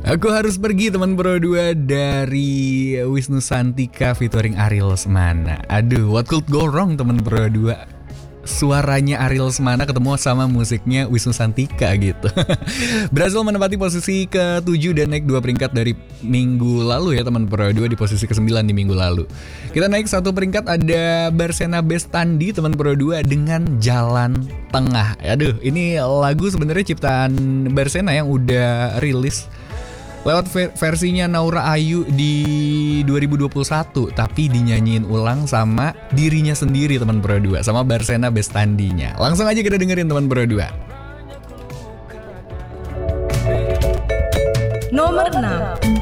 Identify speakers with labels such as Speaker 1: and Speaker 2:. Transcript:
Speaker 1: Aku harus pergi teman Pro 2 dari Wisnu Santika featuring Ariel Semana. Aduh, what could go wrong teman Pro 2? Suaranya Ariel Semana ketemu sama musiknya Wisnu Santika gitu. Berhasil menempati posisi ke-7 dan naik 2 peringkat dari minggu lalu ya teman Pro 2, di posisi ke-9 di minggu lalu. Kita naik 1 peringkat, ada Barsena Bestandi teman Pro 2 dengan Jalan Tengah. Aduh, ini lagu sebenarnya ciptaan Barsena yang udah rilis lewat versinya Naura Ayu di 2021, tapi dinyanyiin ulang sama dirinya sendiri teman Pro 2, sama Barsena Bestandinya. Langsung aja kita dengerin teman Pro 2.
Speaker 2: Nomor 6.